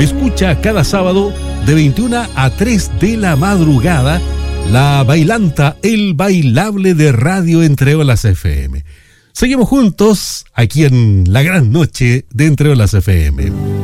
Escucha cada sábado de 21 a 3 de la madrugada La Bailanta, el bailable de Radio Entre Olas FM. Seguimos juntos aquí en la gran noche de Entre Olas FM.